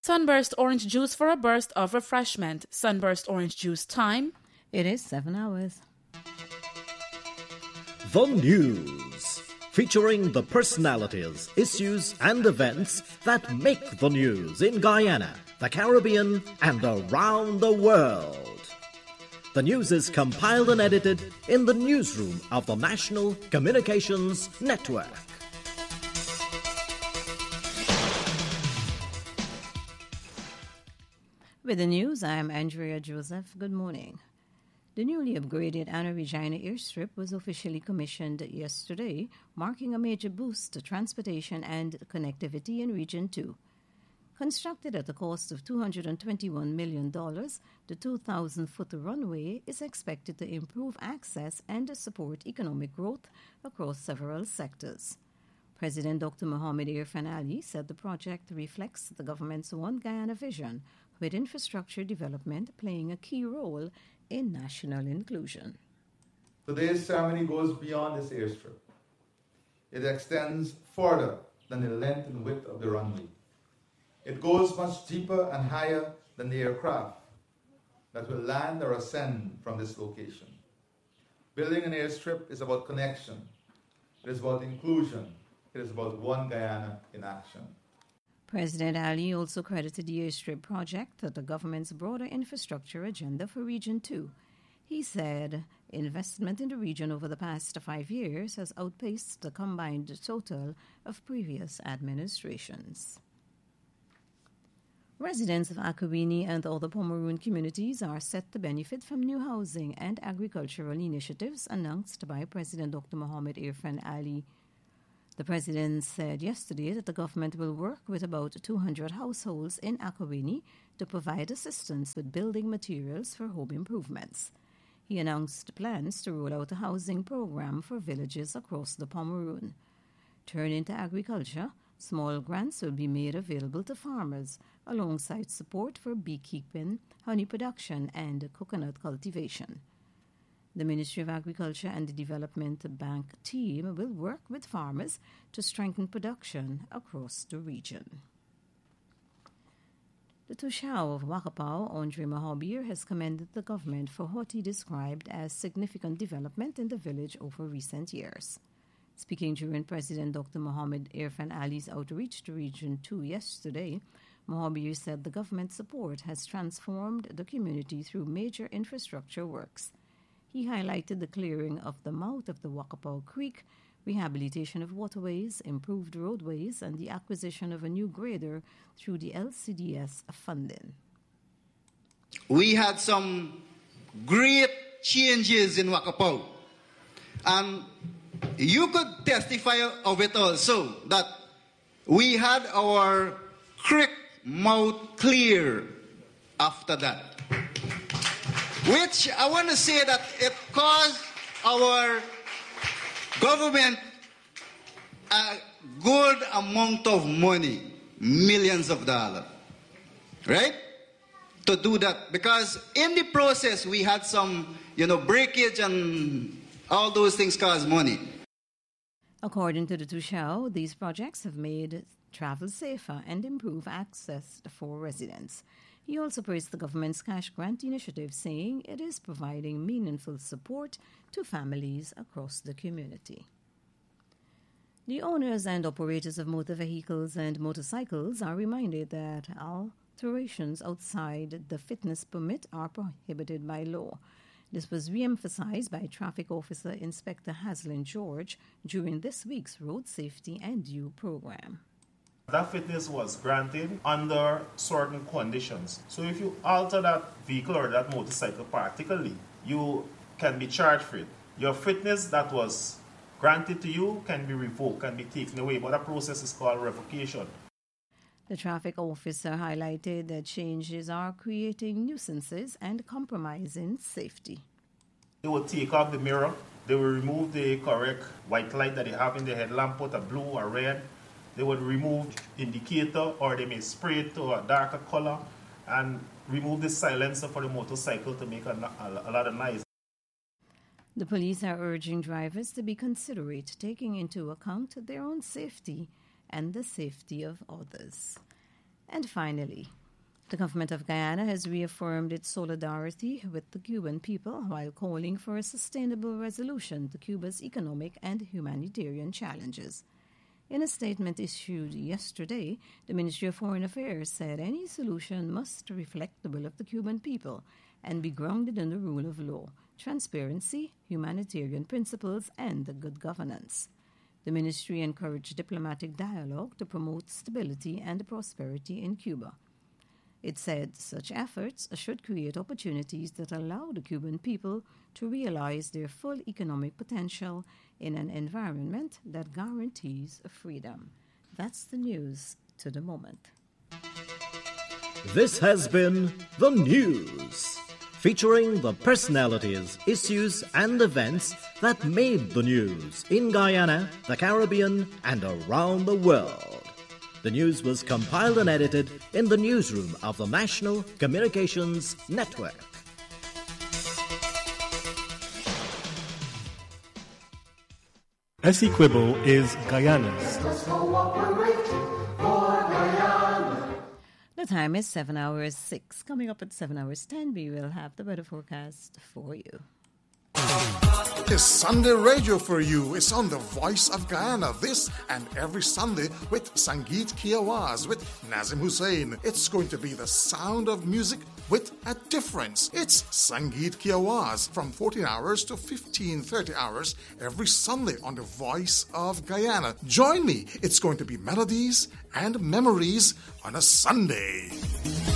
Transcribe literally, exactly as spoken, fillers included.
Sunburst orange juice for a burst of refreshment. Sunburst orange juice time. It is seven hours. The News, featuring the personalities, issues and events that make the news in Guyana, the Caribbean and around the world. The news is compiled and edited in the newsroom of the National Communications Network. With the news, I am Andrea Joseph. Good morning. The newly upgraded Anna Regina airstrip was officially commissioned yesterday, marking a major boost to transportation and connectivity in Region two. Constructed at a cost of two hundred twenty-one million dollars, the two thousand foot runway is expected to improve access and support economic growth across several sectors. President Doctor Mohamed Irfan Ali said the project reflects the government's One Guyana vision, with infrastructure development playing a key role in national inclusion. Today's ceremony goes beyond this airstrip. It extends further than the length and width of the runway. It goes much deeper and higher than the aircraft that will land or ascend from this location. Building an airstrip is about connection. It is about inclusion. It is about One Guyana in action. President Ali also credited the airstrip project to the government's broader infrastructure agenda for Region two. He said investment in the region over the past five years has outpaced the combined total of previous administrations. Residents of Akawini and other Pomeroon communities are set to benefit from new housing and agricultural initiatives announced by President Doctor Mohamed Irfan Ali. The president said yesterday that the government will work with about two hundred households in Akawini to provide assistance with building materials for home improvements. He announced plans to roll out a housing program for villages across the Pomeroon. Turning to agriculture, small grants will be made available to farmers alongside support for beekeeping, honey production, and coconut cultivation. The Ministry of Agriculture and the Development Bank team will work with farmers to strengthen production across the region. The Tushao of Wakapao, Andre Mahabir, has commended the government for what he described as significant development in the village over recent years. Speaking during President Doctor Mohamed Irfan Ali's outreach to Region two yesterday, Mahabir said the government's support has transformed the community through major infrastructure works. He highlighted the clearing of the mouth of the Wakapao Creek, rehabilitation of waterways, improved roadways, and the acquisition of a new grader through the L C D S funding. We had some great changes in Wakapao, and you could testify of it also, that we had our creek mouth clear after that. Which I want to say that it cost our government a good amount of money, millions of dollars, right? To do that, because in the process we had some, you know, breakage and all those things cost money. According to the Tushao, these projects have made travel safer and improve access for residents. He also praised the government's cash grant initiative, saying it is providing meaningful support to families across the community. The owners and operators of motor vehicles and motorcycles are reminded that alterations outside the fitness permit are prohibited by law. This was re-emphasized by Traffic Officer Inspector Haslin George during this week's Road Safety and Due program. That fitness was granted under certain conditions. So if you alter that vehicle or that motorcycle particularly, you can be charged for it. Your fitness that was granted to you can be revoked, can be taken away, but that process is called revocation. The traffic officer highlighted that changes are creating nuisances and compromising safety. They will take off the mirror, they will remove the correct white light that they have in the headlamp, put a blue or red. They would remove indicator, or they may spray it to a darker color and remove the silencer for the motorcycle to make a, a, a lot of noise. The police are urging drivers to be considerate, taking into account their own safety and the safety of others. And finally, the government of Guyana has reaffirmed its solidarity with the Cuban people while calling for a sustainable resolution to Cuba's economic and humanitarian challenges. In a statement issued yesterday, the Ministry of Foreign Affairs said any solution must reflect the will of the Cuban people and be grounded in the rule of law, transparency, humanitarian principles, and good governance. The ministry encouraged diplomatic dialogue to promote stability and prosperity in Cuba. It said such efforts should create opportunities that allow the Cuban people to realize their full economic potential in an environment that guarantees freedom. That's the news to the moment. This has been The News, featuring the personalities, issues, and events that made the news in Guyana, the Caribbean, and around the world. The news was compiled and edited in the newsroom of the National Communications Network. Essequibo is Guyana's. The time is seven hours six. Coming up at seven hours ten, we will have the weather forecast for you. It's Sunday radio for you. It's on the Voice of Guyana this and every Sunday with Sangeet Kiawaz, with Nazim Hussain. It's going to be the sound of music with a difference. It's Sangeet Kiawaz from fourteen hours to fifteen thirty hours every Sunday on the Voice of Guyana. Join me. It's going to be melodies and memories on a Sunday.